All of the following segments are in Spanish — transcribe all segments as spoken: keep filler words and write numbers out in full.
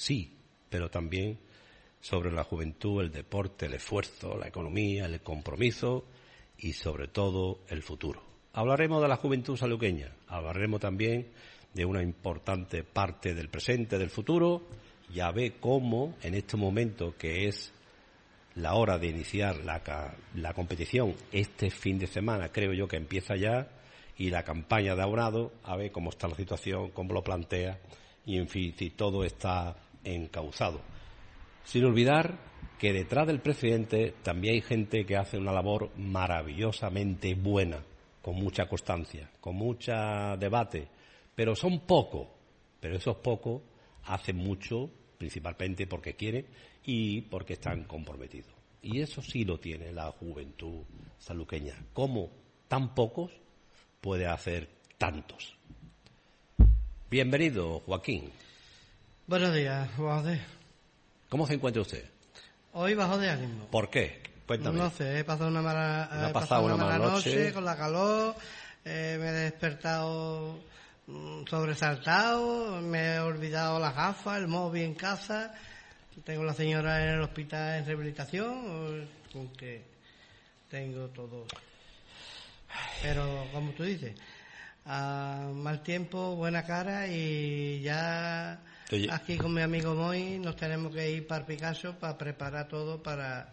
sí, pero también sobre la juventud, el deporte, el esfuerzo, la economía, el compromiso y sobre todo el futuro. Hablaremos de la juventud saluqueña, hablaremos también de una importante parte del presente, del futuro. Ya ve cómo en este momento que es la hora de iniciar la, la competición, este fin de semana creo yo que empieza ya, y la campaña de abonado, a ver cómo está la situación, cómo lo plantea, y en fin, si todo está encauzado. Sin olvidar que detrás del presidente también hay gente que hace una labor maravillosamente buena, con mucha constancia, con mucho debate, pero son pocos, pero esos pocos hacen mucho, principalmente porque quieren y porque están comprometidos. Y eso sí lo tiene la juventud saluqueña. ¿Cómo tan pocos puede hacer tantos? Bienvenido, Joaquín. Buenos días, José. ¿Cómo se encuentra usted? Hoy bajo de ánimo. ¿Por qué? Cuéntame. No sé, he pasado una mala, ¿No ha he pasado pasado una una mala mala noche? noche con la calor, eh, me he despertado mm, sobresaltado, me he olvidado las gafas, el móvil en casa, tengo a la señora en el hospital en rehabilitación, con que tengo todo. Pero como tú dices, a mal tiempo, buena cara, y ya Oye. Aquí con mi amigo Moy nos tenemos que ir para Picasso para preparar todo para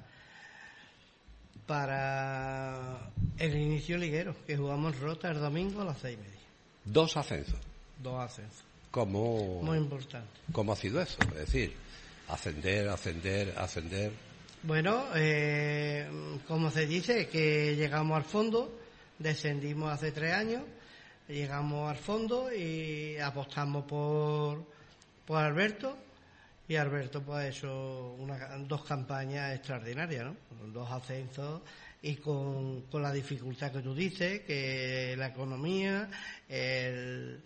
para el inicio liguero, que jugamos Rota el domingo a las seis y media. Dos ascensos. Dos ascensos. ¿Cómo, Muy importante. ¿Cómo ha sido eso? Es decir, ascender, ascender, ascender. Bueno, eh, como se dice, que llegamos al fondo, descendimos hace tres años, llegamos al fondo y apostamos por, por Alberto, y Alberto pues ha hecho una, dos campañas extraordinarias, ¿no? Dos ascensos y con, con la dificultad que tú dices, que la economía, el...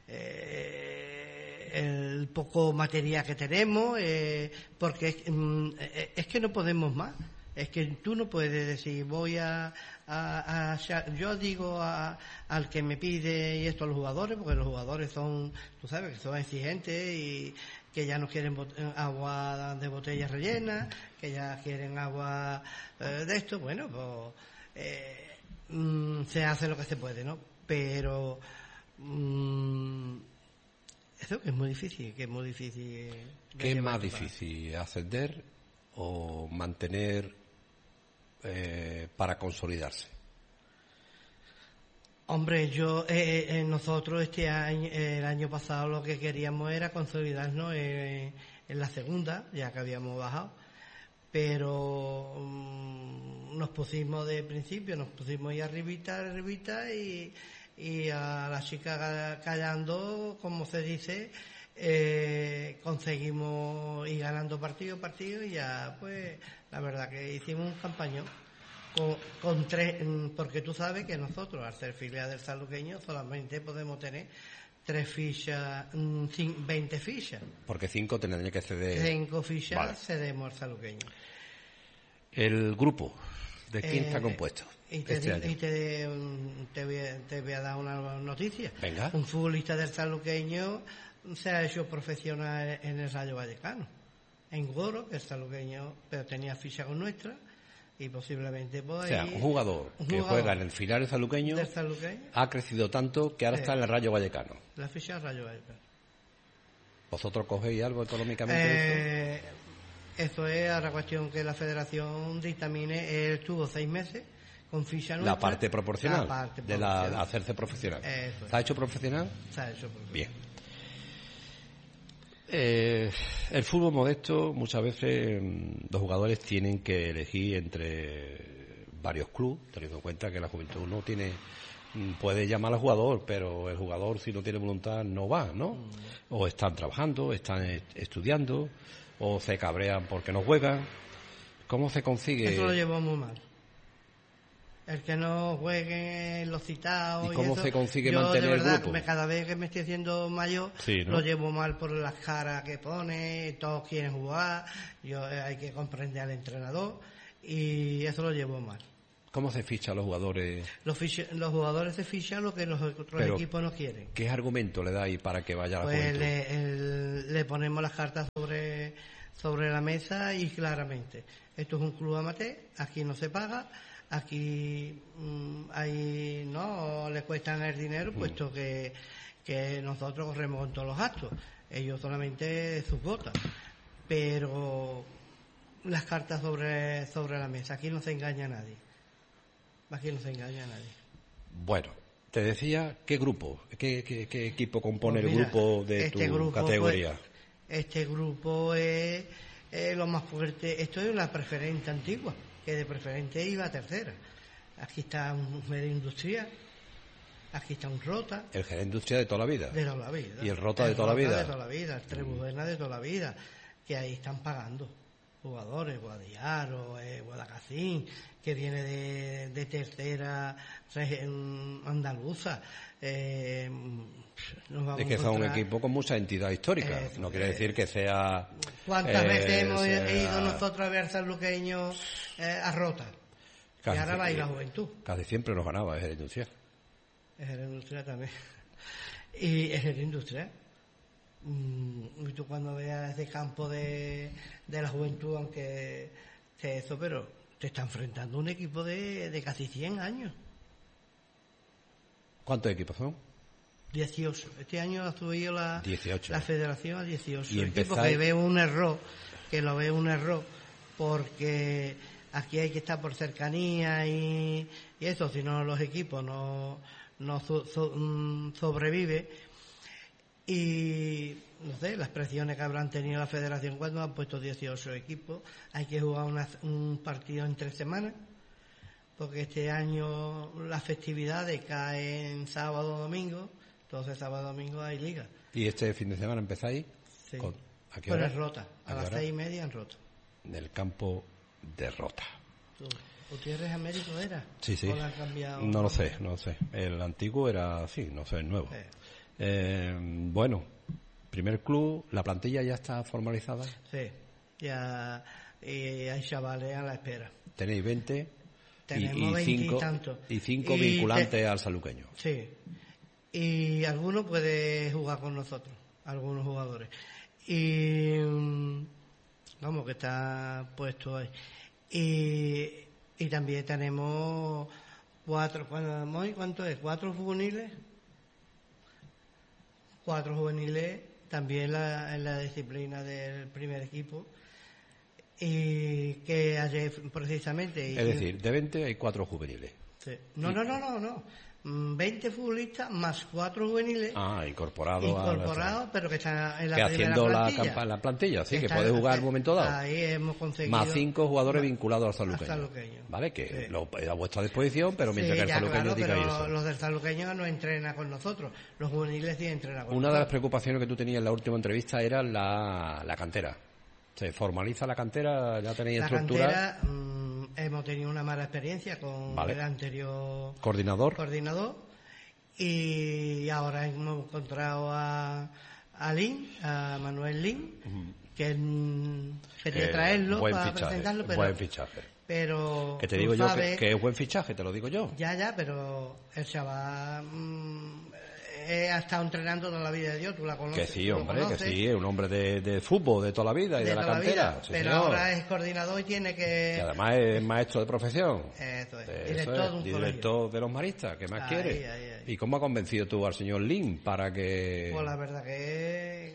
Eh, el poco material que tenemos, eh, porque es, mm, es que no podemos más. Es que tú no puedes decir voy a, a, a yo digo a, al que me pide y esto a los jugadores, porque los jugadores son, tú sabes, que son exigentes y que ya no quieren bot- agua de botellas rellenas, que ya quieren agua eh, de esto. Bueno, pues eh, mm, se hace lo que se puede, ¿no? Pero mm, eso que es muy difícil, que es muy difícil. ¿Qué es más difícil, ascender o mantener eh, para consolidarse? Hombre, yo eh, eh, nosotros este año, eh, el año pasado lo que queríamos era consolidarnos eh, en la segunda, ya que habíamos bajado, pero um, nos pusimos de principio, nos pusimos ahí arribita, arribita y y a la chica callando, como se dice, eh, conseguimos ir ganando partido a partido, y ya pues la verdad que hicimos un campañón con, con tres, porque tú sabes que nosotros al ser filial del saluqueño solamente podemos tener tres fichas, veinte fichas, porque cinco tendrían que ceder. Cinco fichas vale. Cedemos al saluqueño. El grupo, ¿de quién eh, está compuesto? Y, te, este año? y te, te, voy a, te voy a dar una noticia. Venga. Un futbolista del saluqueño se ha hecho profesional en el Rayo Vallecano, en Goro, que es saluqueño, pero tenía ficha con nuestra, y posiblemente pues, o sea, un jugador un que jugador juega en el filial saluqueño, del saluqueño ha crecido tanto que ahora sí. está en el Rayo Vallecano. La ficha del Rayo Vallecano. ¿Vosotros cogéis algo económicamente Eh, de eso? Esto es ahora cuestión que la federación dictamine. Él estuvo seis meses con ficha nuestra. La parte proporcional, la parte de proporcional. la hacerse profesional. Eso es. ¿Se ha hecho profesional? Se ha hecho profesional. Bien. Eh, el fútbol modesto, muchas veces los jugadores tienen que elegir entre varios clubes, teniendo en cuenta que la juventud no tiene, puede llamar al jugador, pero el jugador, si no tiene voluntad, no va, ¿no? Mm. O están trabajando, están estudiando, o se cabrean porque no juegan. ¿Cómo se consigue? Eso lo llevamos muy mal. El que no juegue los citados. ¿Y cómo y eso, se consigue yo, mantener de verdad, el grupo? Me, cada vez que me estoy haciendo mayor, sí, ¿no? Lo llevo mal por las caras que pone, todos quieren jugar, yo eh, hay que comprender al entrenador, y eso lo llevo mal. ¿Cómo se fichan los jugadores? Los, ficha, los jugadores se fichan lo que los otros Pero, equipos no quieren. ¿Qué argumento le dais para que vaya a la pues Juventud? Le, el, le ponemos las cartas sobre, sobre la mesa y claramente. Esto es un club amateur, aquí no se paga, aquí mmm, hay, no le cuestan el dinero, mm. puesto que, que nosotros corremos con todos los gastos. Ellos solamente sus botas. Pero las cartas sobre, sobre la mesa, aquí no se engaña a nadie. Aquí no se engaña a nadie. Bueno, te decía, ¿qué grupo, qué, qué, qué equipo compone pues mira, el grupo de este tu grupo, categoría? Pues, este grupo es, es lo más fuerte. Esto es la preferente antigua, que de preferente iba a tercera. Aquí está un medio industrial, aquí está un Rota. El Jerez Industrial de toda la vida. De toda la vida. Y el Rota el de toda Rota la vida. de toda la vida, el Trebujena de toda la vida, que ahí están pagando jugadores, Guadiaro, eh, Guadalcacín, que viene de, de tercera andaluza. Eh, nos vamos es que es un equipo con mucha entidad histórica. Eh, no quiere decir que sea... ¿Cuántas eh, veces hemos sea... ido nosotros a ver sanluqueños eh, a Rota? Casi y ahora va a ir la siempre, Juventud. Casi siempre nos ganaba el Industrial. Es el Industrial también. Y es el Industrial. Y tú cuando veas ese campo de, de la Juventud, aunque sea eso, pero te está enfrentando un equipo de, de casi cien años. ¿Cuántos equipos son? dieciocho. Este año ha subido la, dieciocho. la federación a dieciocho. Y equipos empezáis... que veo un error, que lo veo un error, porque aquí hay que estar por cercanía y, y eso, si no los equipos no, no so, so, sobreviven. Y no sé, las presiones que habrán tenido la federación cuando han puesto dieciocho equipos. Hay que jugar una, un partido en tres semanas, porque este año las festividades caen sábado o domingo, entonces sábado o domingo hay liga. ¿Y este fin de semana empezáis? Sí. Con, ¿a qué Pero hora? es Rota, a, a las hora? seis y media en Rota. Del campo de Rota. ¿Gutiérrez Américo era? Sí, sí. ¿O lo han cambiado? No lo sé, no lo sé. El antiguo era así, no sé, el nuevo. Sí. Eh, bueno, primer club, ¿la plantilla ya está formalizada? Sí, ya y hay chavales a la espera. Tenéis veinte Tenemos y, y cinco, y tanto. Y cinco y vinculantes te, al sanluqueño. Sí, y alguno puede jugar con nosotros, algunos jugadores. Y vamos, que está puesto ahí. Y, y también tenemos cuatro, ¿cuánto es? ¿Cuatro juveniles? Cuatro juveniles también la, en la disciplina del primer equipo, y que ayer precisamente... Es decir, de veinte hay cuatro juveniles. Sí. No, no, no, no, no. veinte futbolistas más cuatro juveniles. Ah, incorporados. Incorporados, pero que están en la que primera haciendo plantilla. La, campa, la plantilla, sí, que, que puede jugar en un momento dado. Ahí hemos conseguido. Más cinco jugadores vinculados al sanluqueño. sanluqueño. Vale, que sí. lo, a vuestra disposición, pero mientras sí, que el sanluqueño claro, diga pero eso. Los del sanluqueño no entrenan con nosotros. Los juveniles sí entrenan con Una nosotros. de las preocupaciones que tú tenías en la última entrevista era la, la cantera. ¿Se formaliza la cantera? ¿Ya tenéis la estructura? Cantera, mmm, hemos tenido una mala experiencia con vale. el anterior coordinador. coordinador y ahora hemos encontrado a, a Lin, a Manuel Lin, uh-huh. que mm, quería eh, traerlo para fichaje, presentarlo, pero, buen fichaje. pero que te digo yo sabes, que, que es buen fichaje, te lo digo yo. Ya, ya, pero el chaval mmm, eh, ha estado entrenando toda la vida de Dios, tú la conoces. Que sí, hombre, que sí, es un hombre de, de fútbol de toda la vida y de, de la cantera. Vida, sí, pero señor. ahora es coordinador y tiene que... Y además es maestro de profesión. Eso es, Eso director es, de un director colegio. de los maristas, ¿qué más ahí, quiere? Ahí, ahí. ¿Y cómo ha convencido tú al señor Lin para que...? Pues la verdad que...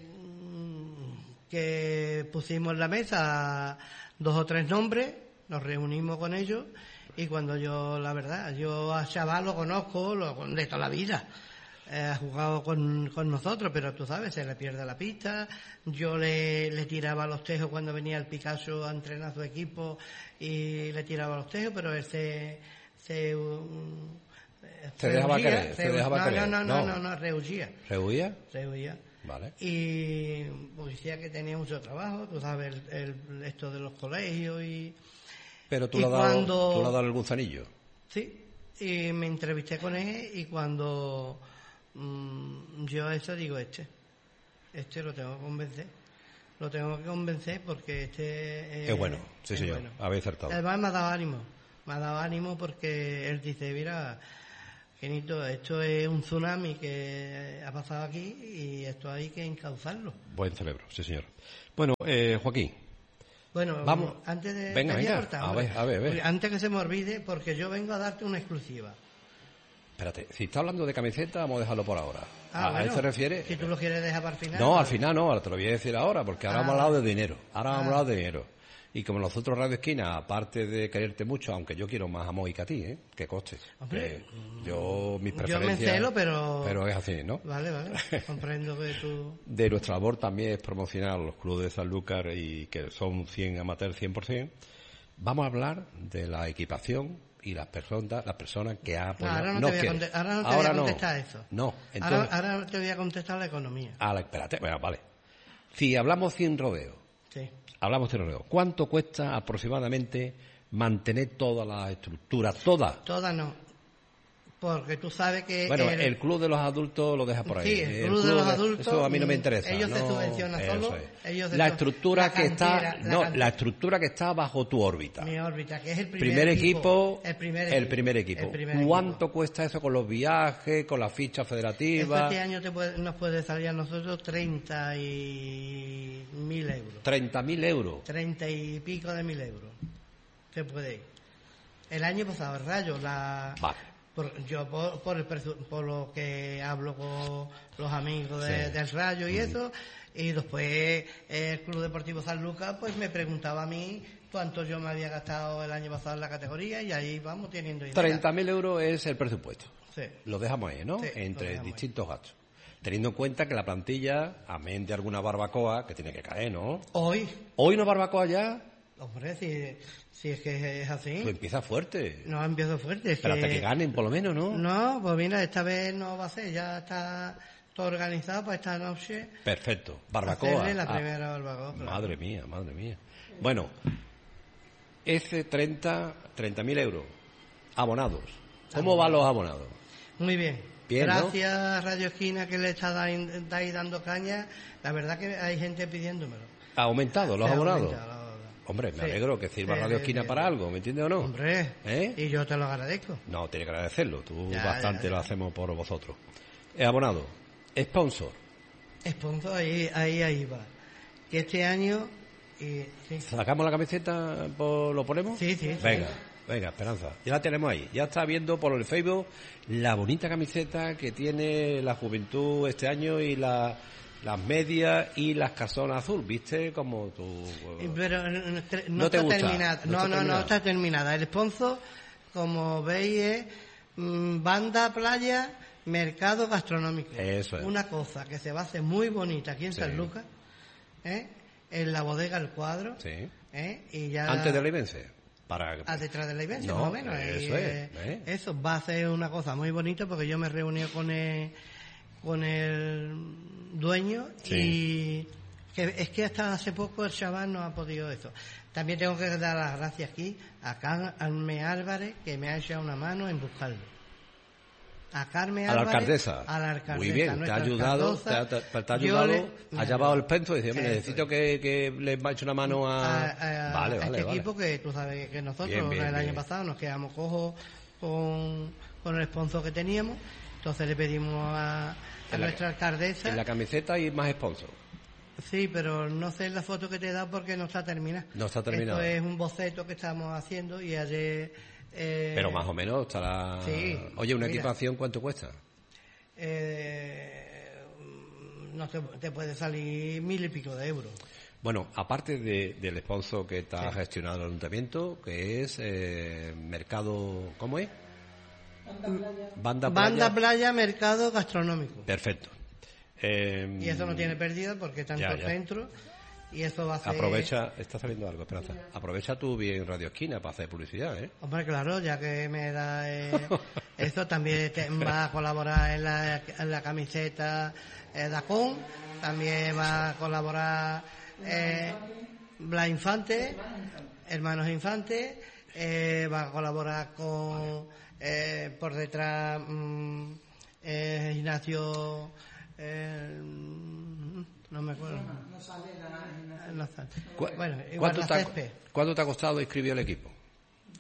que pusimos en la mesa dos o tres nombres, nos reunimos con ellos, y cuando yo, la verdad, yo a Chaval lo conozco lo, de toda la vida. Eh, ha jugado con, con nosotros, pero tú sabes, se le pierde la pista. Yo le, le tiraba los tejos cuando venía el Picasso a entrenar a su equipo y le tiraba los tejos, pero él se... se um, se dejaba querer, se dejaba no, querer. No, no, no, no, no, rehuía. ¿Rehuía? Rehuía. Vale. Y pues decía que tenía mucho trabajo, tú sabes, el, el, esto de los colegios y... Pero tú y le has dado, cuando, tú le has dado el gusanillo. Sí, y me entrevisté con él y cuando... yo a eso digo, este este lo tengo que convencer lo tengo que convencer porque este es, es bueno, sí es señor, bueno. Habéis acertado. Además me ha dado ánimo, me ha dado ánimo porque él dice, mira, Genito, esto es un tsunami que ha pasado aquí y esto hay que encauzarlo. Buen cerebro, sí señor. Bueno, eh, Joaquín. Bueno, vamos. Antes de venga, venga. Cortar, a ver, a ver, a ver. Antes que se me olvide, porque yo vengo a darte una exclusiva. Espérate, si está hablando de camiseta, vamos a dejarlo por ahora. Ah, ¿A bueno, él se refiere? Si tú lo quieres dejar para el final. No, pues... al final no, ahora te lo voy a decir ahora, porque ahora ah, hemos hablado de dinero. Ahora ah. hemos hablado de dinero. Y como nosotros Radio Esquina, aparte de quererte mucho, aunque yo quiero más a Moy que a ti, ¿eh? Que coste. Hombre, eh, yo, mis preferencias... Yo me celo, pero... Pero es así, ¿no? Vale, vale, comprendo que tú... De nuestra labor también es promocionar los clubes de Sanlúcar y que son cien amateurs cien por ciento. Vamos a hablar de la equipación y las personas las personas que ha apoyado. No, ahora no, no te voy a, conte- ahora no te ahora voy a contestar no. eso. No, entonces... Ahora, ahora te voy a contestar la economía. Ah, la, espérate, bueno, vale. Si hablamos sin rodeo, sí. hablamos sin rodeo, ¿cuánto cuesta aproximadamente mantener toda la estructura, toda? Toda no. Porque tú sabes que... Bueno, el, el club de los adultos lo deja por ahí. Sí, el club, el club de los adultos... Eso a mí no me interesa. Ellos no, se subvencionan solo. Es. Ellos la estructura la que cantera, está... la no, cantera. la estructura que está bajo tu órbita. Mi órbita, que es el primer, primer equipo, equipo. El primer el equipo. primer equipo. El primer ¿Cuánto equipo. cuesta eso con los viajes, con la ficha federativa? Este año te puede, nos puede salir a nosotros treinta y mil euros. treinta mil euros. Treinta y pico de mil euros. Se puede ir. El año pasado, el Rayo, la... Vale. Por, yo por, por, el, por lo que hablo con los amigos de, Sí. del Rayo y mm. eso, y después el Club Deportivo San Lucas pues me preguntaba a mí cuánto yo me había gastado el año pasado en la categoría y ahí vamos teniendo idea. treinta mil euros es el presupuesto. Sí. Lo dejamos ahí, ¿no? Sí, entre distintos gastos. Teniendo en cuenta que la plantilla, amén de alguna barbacoa, que tiene que caer, ¿no? Hoy. ¿Hoy no barbacoa ya? Hombre, si, si es que es así. Pues empieza fuerte. No, empiezo fuerte. Es Pero que... hasta que ganen, por lo menos, ¿no? No, pues mira, esta vez no va a ser. Ya está todo organizado para esta noche. Perfecto. Barbacoa. Hacerle la ah, primera barbacoa. Claro. Madre mía, madre mía. Bueno, ese treinta mil euros. Abonados. ¿Cómo Abonados. van los abonados? Muy bien. Bien, Gracias, ¿no? Radio Esquina, que le estáis dando caña. La verdad que hay gente pidiéndomelo. ¿Ha aumentado los Se ha abonados? aumentado. Hombre, me Sí. alegro que sirva Sí, Radio sí, Esquina sí. para algo, ¿me entiendes o no? Hombre, ¿Eh? y yo te lo agradezco. No, tiene que agradecerlo. Tú Ya, bastante ya, ya. lo hacemos por vosotros. Eh, abonado. Sponsor. Sponsor, ahí, ahí, ahí va. Que este año... Y, sí. ¿Sacamos la camiseta? Por, ¿Lo ponemos? Sí, sí, sí. Venga, venga, Esperanza. Ya la tenemos ahí. Ya está viendo por el Facebook la bonita camiseta que tiene la juventud este año y la... las medias y las calzonas azul, ¿viste? Como tú... Pero no, no, ¿No te está gusta? terminada. ¿No No, está no, no, terminada? está terminada. El sponsor, como veis, es mm, banda playa, mercado gastronómico. Eso es. Una cosa que se va a hacer muy bonita aquí en Sí. San Lucas, ¿eh? En la bodega El Cuadro, Sí. ¿eh? Y ya... Antes de la Ibense. Para... Ah, detrás de la Ibense, No, más o menos. eso Y, es, eh, ¿eh? Eso va a ser una cosa muy bonita porque yo me reuní con el, con el dueño Sí. y que es que hasta hace poco el chaval no ha podido eso. También tengo que dar las gracias aquí a Carmen Álvarez, que me ha echado una mano en buscarlo. A Carmen A la Álvarez, alcaldesa. a la alcaldesa. Muy bien, te ha nuestra ayudado, te ha, alcaldosa. te- te ha Yo ayudado, le- ha me llevado ayudó. el penso y dice, Eso necesito es. que, que le eche una mano a... a, a- vale, a vale, este vale. equipo que tú sabes que nosotros Bien, bien, el año bien. pasado nos quedamos cojos con, con el sponsor que teníamos, entonces le pedimos a, a En la- nuestra alcaldesa. En la camiseta hay más sponsor. Sí, pero no sé la foto que te he dado porque no está terminada. No está terminada. Esto es un boceto que estamos haciendo y ayer... eh, Pero más o menos estará... sí, Oye, ¿una mira. equipación cuánto cuesta? eh, no te, te puede salir mil y pico de euros. Bueno, aparte de, del sponsor que está Sí. gestionado el ayuntamiento, que es eh, Mercado... ¿Cómo es? Banda Playa. Banda playa, mercado gastronómico. Perfecto. Eh, Y eso no tiene pérdida porque está en ya, todo el ya. centro y eso va a ser... Aprovecha, está saliendo algo, Esperanza. Aprovecha tú bien Radio Esquina para hacer publicidad, ¿eh? Hombre, claro, ya que me da eh, eso, también te- va a colaborar en la, en la camiseta eh, Dacón, también va a colaborar eh, Blas Infante, Hermanos Infante, eh, va a colaborar con eh, por detrás mm, eh, Ignacio, eh, no me acuerdo. No sale. ¿Cu- Bueno, igual ¿Cuánto, la te ha, césped. ¿Cuánto te ha costado inscribir el equipo?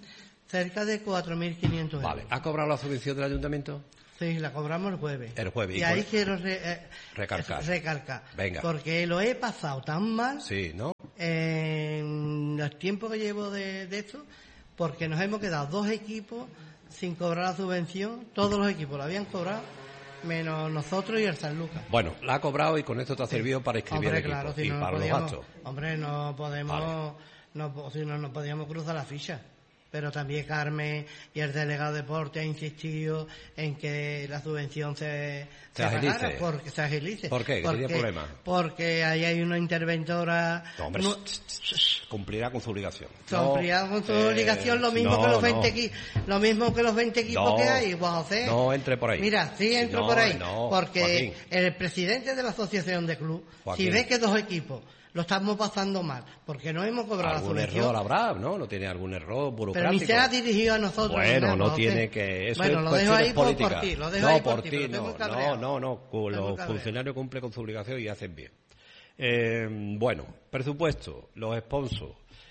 Cerca de cuatro mil quinientos euros. Vale. ¿Ha cobrado la subvención del ayuntamiento? Sí, la cobramos el jueves. El jueves. Y, ¿Y ahí cuál? quiero re, eh, Recalcar. recalcar. Venga. Porque lo he pasado tan mal Sí, ¿no? en el tiempo que llevo de, de esto, porque nos hemos quedado dos equipos sin cobrar la subvención. Todos los equipos la habían cobrado, menos nosotros y el San Lucas. Bueno, la ha cobrado y con esto te ha servido para inscribir Hombre, el equipo claro, si y no para podíamos, los gastos. Hombre, no podemos, Vale. no, si no, no podíamos cruzar la ficha. Pero también Carmen y el delegado de deporte ha insistido en que la subvención se, Se se agilice. pagara, porque se agilice. ¿Por qué? ¿Qué porque, tiene problema? Porque ahí hay una interventora. No, hombre, no- cumplirá con su obligación. Cumplirá No, con su eh, obligación lo mismo no, que los veinte no. equipos, lo mismo que los veinte equipos No, que hay, Juan José. no entre por ahí. Mira, sí entro No, por ahí, no, porque Joaquín. el presidente de la asociación de club, Joaquín. si ve que dos equipos lo estamos pasando mal, porque no hemos cobrado la Algún subvención, error habrá, ¿no? No tiene algún error pero burocrático. ni se ha dirigido a nosotros. Bueno, nada, no Juan José. tiene que... Eso bueno, es lo dejo cuestiones ahí por, políticas. por ti, lo dejo no, ahí por, por ti, ti, pero estoy no, muy no, cabreado. no, no, Estoy muy los cabreado. funcionarios cumplen con su obligación y hacen bien. Eh, bueno, presupuesto, los sponsors,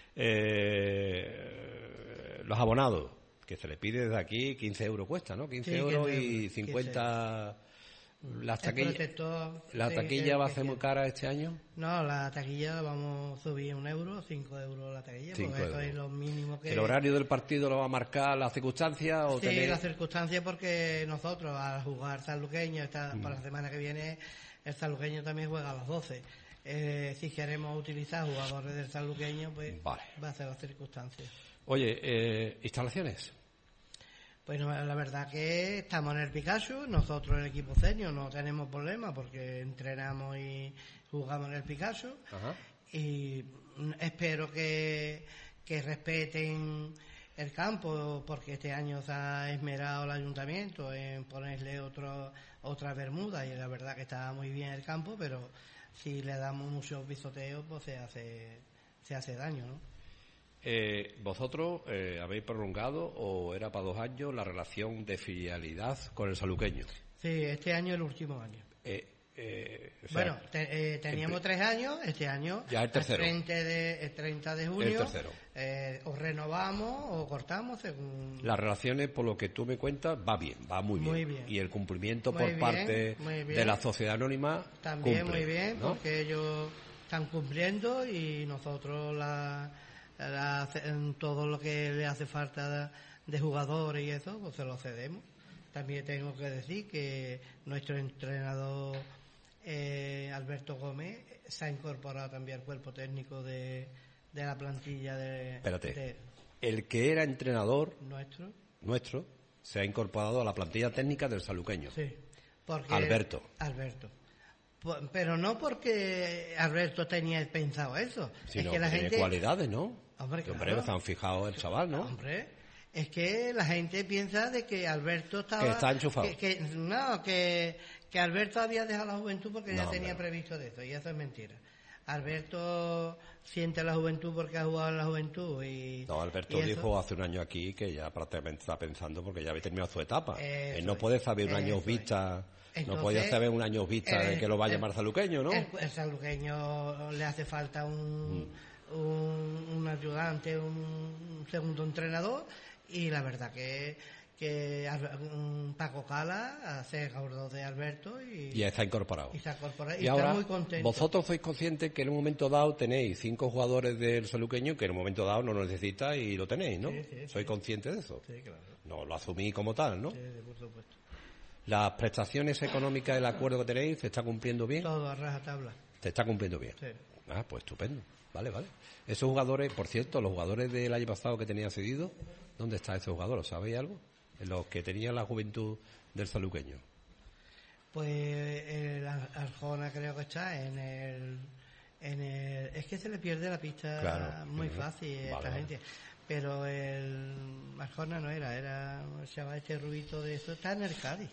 eh, los abonados, que se les pide desde aquí quince euros cuesta, ¿no? quince Sí, euros quince y euros, cincuenta... ¿Las El taquillas, protector, ¿La sí, taquilla que- va a que- ser muy cara este año? No, la taquilla vamos a subir un euro, cinco euros la taquilla, Cinco porque eso euros. es lo mínimo que... ¿El horario del partido lo va a marcar las circunstancias? O Sí, tenéis- la circunstancia porque nosotros al jugar sanluqueño, esta, Mm. para la semana que viene el sanluqueño también juega a las doce. Eh, si queremos utilizar jugadores del sanluqueño, pues Vale. va a ser la circunstancia. Oye, eh, ¿instalaciones? Pues no, la verdad que estamos en el Picasso, nosotros el equipo senior no tenemos problema porque entrenamos y jugamos en el Picasso. Ajá. Y mm, espero que, que respeten el campo porque este año se ha esmerado el ayuntamiento en ponerle otro, otra bermuda y la verdad que está muy bien el campo, pero si le damos muchos pisoteos pues se hace, se hace daño, ¿no? Eh, ¿Vosotros eh, habéis prolongado o era para dos años la relación de filialidad con el saluqueño? Sí, este año es el último año. Eh, eh, o sea, Bueno, te- eh, teníamos en- tres años, este año, Ya el tercero. treinta de, el treinta de junio, El tercero. eh, o renovamos o cortamos según... las relaciones, por lo que tú me cuentas, va bien, va muy bien. Muy bien. Y el cumplimiento Muy por bien, parte muy bien. de la sociedad anónima También cumple, muy bien, ¿no? porque ellos están cumpliendo y nosotros la, la- en todo lo que le hace falta de, de jugadores y eso, pues se lo cedemos. También tengo que decir que nuestro entrenador eh, Alberto Gómez se ha incorporado también al cuerpo técnico de, de la plantilla de, Espérate. de El que era entrenador nuestro. nuestro se ha incorporado a la plantilla técnica del saluqueño. Sí, porque Alberto. Alberto. Pu- Pero no porque Alberto tenía pensado eso. Sino es que la tiene gente... cualidades, ¿no? Hombre, Que, claro. se han fijado el chaval, ¿no? Hombre, es que la gente piensa de que Alberto estaba... Que está enchufado. que- que- no, que, que Alberto había dejado la juventud porque No, ya tenía hombre. previsto de eso, y eso es mentira. Alberto siente la juventud porque ha jugado en la juventud y... No, Alberto y eso- dijo hace un año aquí que ya prácticamente está pensando porque ya había terminado su etapa. Eso Él no es, puede saber un año eso es. vista, no Entonces, podía saber un año vista de el- que lo va a el- llamar saluqueño, ¿no? El, el saluqueño le hace falta un, Mm. un, un ayudante, un segundo entrenador y la verdad que, que Al- un Paco Cala se acordó de Alberto y, Y ya está incorporado. y se incorpora y, Y está ahora, muy contento. vosotros sois conscientes que en un momento dado tenéis cinco jugadores del saluqueño que en un momento dado no lo necesitáis y lo tenéis, ¿no? Sí, sí, sí. ¿Sois conscientes de eso? Sí, claro. No lo asumí como tal, ¿no? Sí, sí, por supuesto. Las prestaciones económicas del acuerdo que tenéis, ¿se está cumpliendo bien? Todo a rajatabla. Se está cumpliendo bien. Sí. Ah, pues estupendo. Vale, vale. Esos jugadores, por cierto, los jugadores del año pasado que tenían cedido, ¿dónde están esos jugadores? ¿Sabéis algo? En los que tenían la juventud del saluqueño. Pues el Ar- Arjona creo que está en el, en el... Es que se le pierde la pista Claro. muy Ujú. fácil a Vale, esta vale. gente. Pero el Arjona no era, era el chaval este rubito de eso. Está en el Cádiz.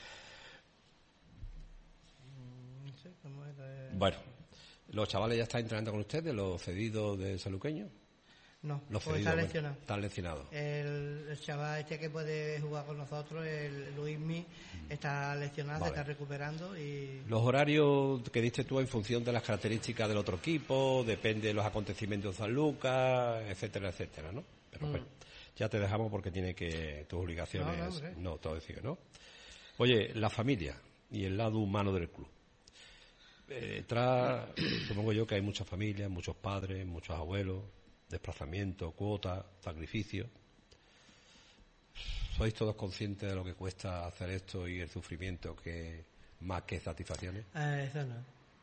Mm, No sé cómo era. Bueno, ¿los chavales ya están entrenando con ustedes, los cedidos del saluqueño? No, Los pues cedidos, está bueno, lesionado. están lesionados. El, el chaval este que puede jugar con nosotros, el Luismi, está lesionado, Vale. se está recuperando y... Los horarios que diste tú en función de las características del otro equipo, depende de los acontecimientos de San Lucas, etcétera, etcétera, ¿no? Pero Mm. bueno, Ya te dejamos porque tiene que tus obligaciones. No, no, no todo decir, ¿no? Oye, la familia y el lado humano del club. Eh, tras, supongo yo que hay muchas familias, muchos padres, muchos abuelos, desplazamiento, cuotas, sacrificios. ¿Sois todos conscientes de lo que cuesta hacer esto y el sufrimiento que más que satisfacciones? Ah, eso no.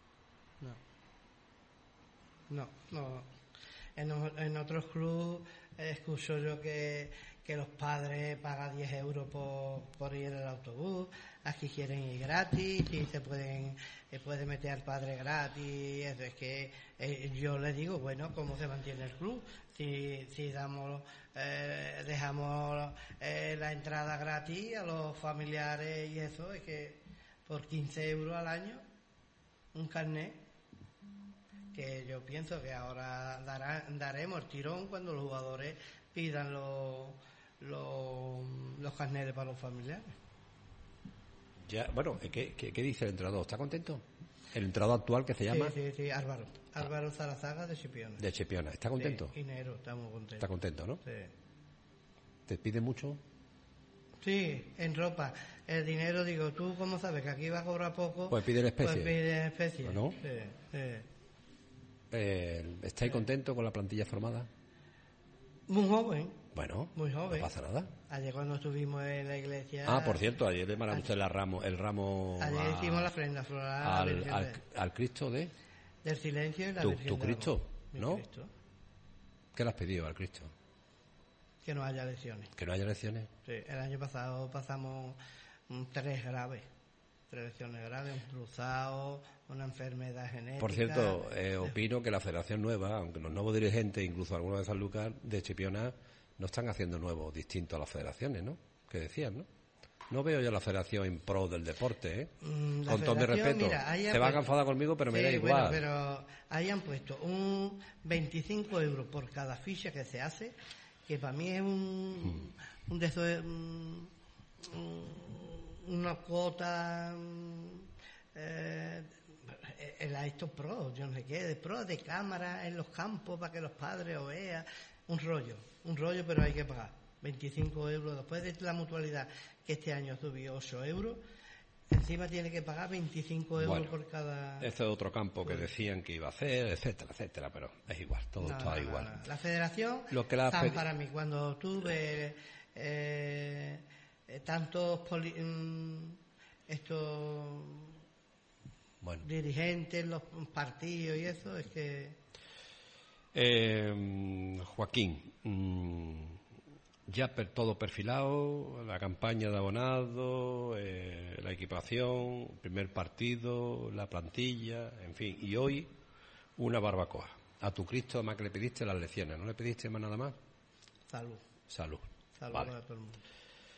No. No, no. En, en otros clubes eh, escucho yo que, que los padres pagan diez euros por, por ir en el autobús. Aquí quieren ir gratis y se pueden se puede meter al padre gratis. Eso es que eh, yo le digo, bueno, ¿cómo se mantiene el club? Si, si damos eh, dejamos eh, la entrada gratis a los familiares y eso, es que por quince euros al año un carnet, que yo pienso que ahora dará, daremos el tirón cuando los jugadores pidan los los, los carnets para los familiares. Ya, bueno, ¿qué, qué, qué dice el entrenador? ¿Está contento? El entrenador actual que se llama... Sí, sí, sí, Álvaro. Álvaro Zarazaga de Chipiona. De Chipiona. ¿Está contento? Sí, Inero, estamos contentos. Está contento, ¿no? Sí. ¿Te pide mucho? Sí, en ropa. El dinero, digo, ¿tú cómo sabes que aquí va a cobrar poco? Pues pide en especie. Pues pide en especie. ¿No? Sí, sí. Eh, ¿Estáis Sí. contentos con la plantilla formada? Muy joven. Bueno, Muy joven. no pasa nada. Ayer cuando estuvimos en la iglesia... Ah, por cierto, ayer le mandaron usted la ramo, el ramo... Ayer a- hicimos la ofrenda floral a la al, Virgen al, de- al Cristo de... del silencio y la Tu- Virgen tu del Cristo, Amor. Mi ¿no? Cristo. ¿Qué le has pedido al Cristo? Que no haya lesiones. ¿Que no haya elecciones? Sí, el año pasado pasamos mm, tres graves. Tres lesiones graves, un cruzado, una enfermedad genética... Por cierto, eh, de- opino que la Federación Nueva, aunque los nuevos dirigentes, incluso algunos de Sanlúcar, de Chipiona, no están haciendo nuevos distintos a las federaciones, ¿no? Que decían, ¿no? No veo yo la Federación en pro del deporte, ¿eh? Mm, la Con todo mi federación, respeto. mira, ahí han Se va a puesto- enfadar conmigo, pero me Sí, da igual. Bueno, pero ahí han puesto un veinticinco euros por cada ficha que se hace, que para mí es un, Hmm. un de esos, eh, un- un- una cuota mm, eh, en a estos pros, yo no sé qué, de pros de cámara en los campos para que los padres o vean, un rollo, un rollo, pero hay que pagar veinticinco euros después de la mutualidad que este año subió ocho euros. Encima tiene que pagar veinticinco euros Bueno, por cada... Este es otro campo que decían que iba a hacer, etcétera, etcétera, pero es igual, todo No, está no, no, igual. no. La federación Lo que la están fe- para mí. Cuando tuve eh, eh, tantos poli- mm, estos Bueno. dirigentes, los partidos y eso, es que... Eh, Joaquín, mm, ya per- todo perfilado, la campaña de abonado, eh, la equipación, primer partido, la plantilla, en fin, y hoy una barbacoa. A tu Cristo además que le pediste las lecciones, ¿no le pediste más nada más? Salud. Salud. Salud Vale. para todo el mundo.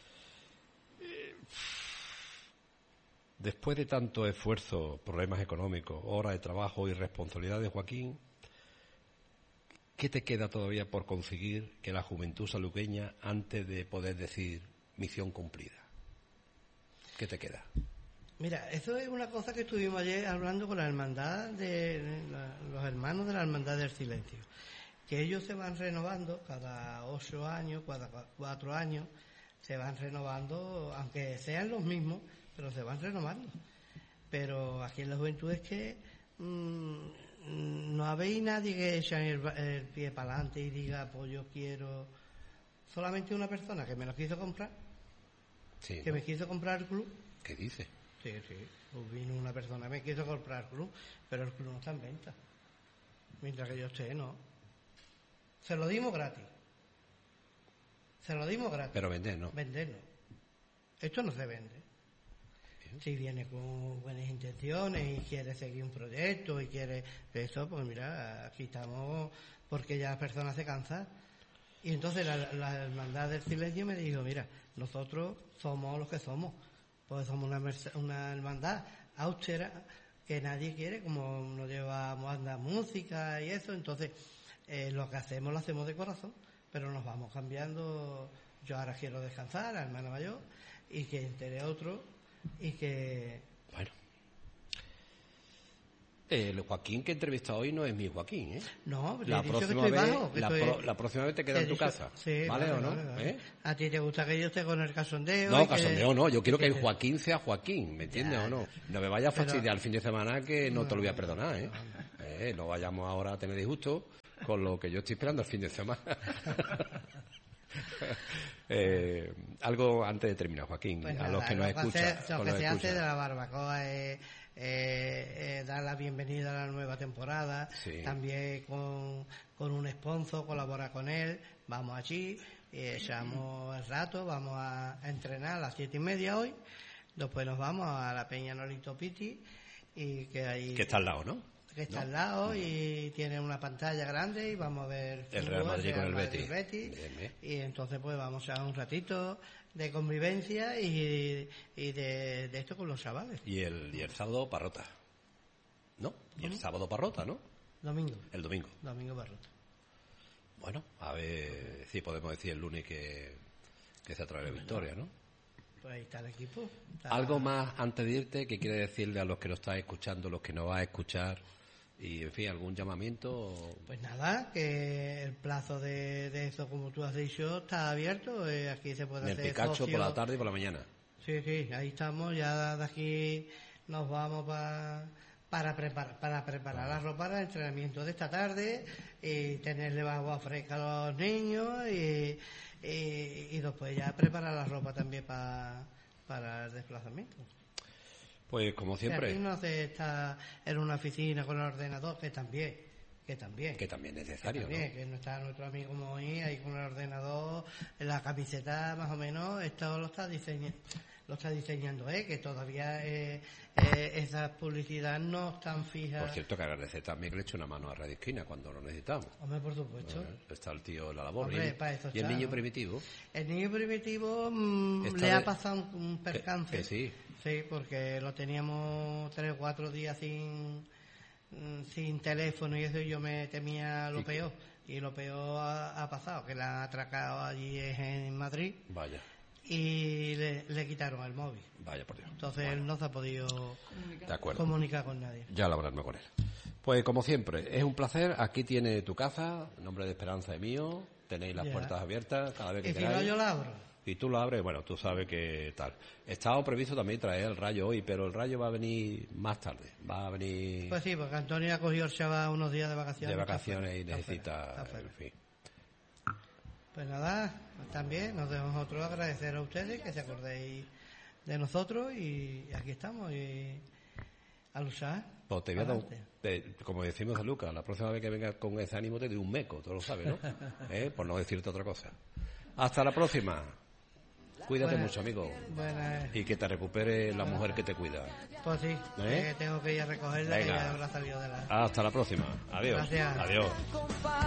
Después de tanto esfuerzo, problemas económicos, horas de trabajo y responsabilidad de Joaquín, ¿qué te queda todavía por conseguir que la juventud saluqueña antes de poder decir misión cumplida? ¿Qué te queda? Mira, eso es una cosa que estuvimos ayer hablando con la hermandad de la- los hermanos de la hermandad del silencio, que ellos se van renovando cada ocho años, cada cua- cuatro años, se van renovando, aunque sean los mismos, pero se van renovando. Pero aquí en la juventud es que mm, no habéis nadie que eche el, ba- el pie para adelante y diga, pues yo quiero... Solamente una persona que me lo quiso comprar, Sí, que ¿no? me quiso comprar el club. ¿Qué dice? Sí, sí. Pues vino una persona, me quiso comprar el club, pero el club no está en venta. Mientras que yo esté, no. Se lo dimos gratis. Se lo dimos gratis. Pero vender, ¿no? Vender no. Esto no se vende. Si viene con buenas intenciones y quiere seguir un proyecto y quiere eso, pues mira, aquí estamos porque ya la persona se cansa. Y entonces la, la hermandad del silencio me dijo, mira, nosotros somos los que somos. Pues somos una, merce- una hermandad austera que nadie quiere, como nos llevamos a andar música y eso. Entonces, eh, lo que hacemos lo hacemos de corazón, pero nos vamos cambiando. Yo ahora quiero descansar, la hermana mayor, y que entere otro, y que... Bueno. El Joaquín que he entrevistado hoy no es mi Joaquín, ¿eh? No, la he dicho próxima que estoy vez, bajo. Que la, estoy... pro, la próxima vez te queda en tu dicho... casa. Sí, ¿Vale, vale, o no? Vale, vale. ¿Eh? A ti te gusta que yo esté con el cachondeo. No, que... cachondeo no. Yo quiero que el te... Joaquín sea Joaquín, ¿me entiendes ya, o no? No me vayas a fastidiar pero... el fin de semana que no, no te lo voy a perdonar, ¿eh? No, no. Eh, no vayamos ahora a tener disgusto con lo que yo estoy esperando el fin de semana. eh, algo antes de terminar, Joaquín, pues a nada, los que nos escuchan. Lo que se escucha. hace de la barbacoa es eh, eh, dar la bienvenida a la nueva temporada, sí. También con, con un sponsor, colabora con él, vamos allí, eh, echamos el rato, vamos a, a entrenar a las siete y media hoy, después nos vamos a la Peña Nolito Piti, y que ahí... Que está al lado, ¿no? que está ¿No? al lado y tiene una pantalla grande y vamos a ver el Real Madrid con el Betis, Betis bien, bien. Y entonces pues vamos a un ratito de convivencia y, y de, de esto con los chavales. Y el, y el sábado Parrota, ¿no? Y el sábado Parrota, ¿no? Domingo. El domingo. Domingo Parrota. Bueno, a ver si podemos decir el lunes que, que se trae la victoria, ¿no? Pues ahí está el equipo. Está... Algo más antes de irte que quiere decirle a los que nos están escuchando, los que nos va a escuchar, y en fin, algún llamamiento. Pues nada, que el plazo de, de eso, como tú has dicho, está abierto. Eh, aquí se puede en hacer el Picacho socio. Por la tarde y por la mañana. Sí, sí, ahí estamos. Ya de aquí nos vamos pa, para preparar para preparar la ropa para el entrenamiento de esta tarde y tenerle agua fresca a los niños y, y, y después ya preparar la ropa también para para el desplazamiento. Pues como siempre. Aquí no se está en una oficina con el ordenador, que también, que también. Que también es necesario, que también, ¿no? Que no está nuestro amigo Moí ahí con el ordenador, la camiseta más o menos, esto lo está diseñando, lo está diseñando, ¿eh? Que todavía eh, eh, esas publicidades no están fijas. Por cierto, que agradecer también que le eche una mano a Radio Esquina cuando lo necesitamos. Hombre, por supuesto. Eh, está el tío en la labor. Hombre, y para eso y el está, niño ¿no? primitivo. El niño primitivo mmm, le de... ha pasado un, un percance. Que, que sí. Sí, porque lo teníamos tres o cuatro días sin sin teléfono y eso, yo me temía lo peor. Y lo peor ha, ha pasado, que la han atracado allí en Madrid. Vaya. Y le, le quitaron el móvil. Vaya por Dios. Entonces bueno. él no se ha podido de acuerdo. comunicar con nadie. Ya lo hablarme con él. Pues como siempre, es un placer. Aquí tiene tu casa, en nombre de Esperanza y mío. Tenéis las yeah. puertas abiertas cada vez que y queráis. Si no, yo la abro. Y tú lo abres, bueno, tú sabes que tal. Estaba previsto también traer el Rayo hoy, pero el Rayo va a venir más tarde. Va a venir... Pues sí, porque Antonio ha cogido el chaval unos días de vacaciones. De vacaciones y está necesita... Está fuera, está en fin. Pues nada, también nos debemos nosotros agradecer a ustedes que se acordéis de nosotros y aquí estamos y a luchar. Pues te voy a dar, te, como decimos a Lucas, la próxima vez que vengas con ese ánimo te doy un meco, tú lo sabes, ¿no? ¿Eh? Por no decirte otra cosa. Hasta la próxima. Cuídate buena, mucho, amigo. Buena. Y que te recupere la mujer que te cuida. Pues sí, ¿Eh? que tengo que ir a recogerla. Venga. Que ya habrá salido de la... Hasta la próxima. Adiós. Gracias. Adiós.